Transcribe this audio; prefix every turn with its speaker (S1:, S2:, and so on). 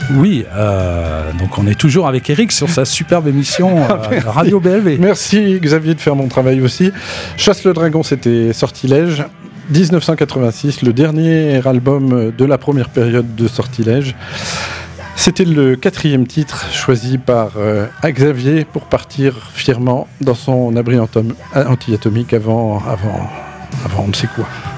S1: Oui, donc on est toujours avec Eric sur sa superbe émission Radio BLV.
S2: Merci Xavier de faire mon travail aussi. Chasse le dragon, c'était Sortilège. 1986, le dernier album de la première période de Sortilège. C'était le 4e titre choisi par Xavier pour partir fièrement dans son abri anti-atomique avant on ne sait quoi.